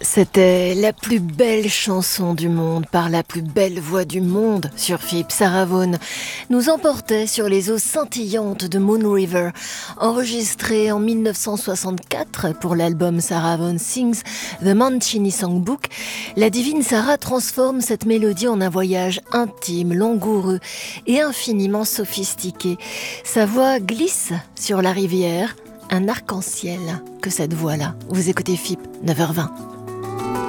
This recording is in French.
C'était la plus belle chanson du monde par la plus belle voix du monde sur FIP. Sarah Vaughan nous emportait sur les eaux scintillantes de Moon River, enregistrée en 1964 pour l'album Sarah Vaughan Sings The Mancini Songbook. La divine Sarah transforme cette mélodie en un voyage intime, langoureux et infiniment sophistiqué. Sa voix glisse sur la rivière, un arc-en-ciel que cette voix-là. Vous écoutez FIP, 9h20.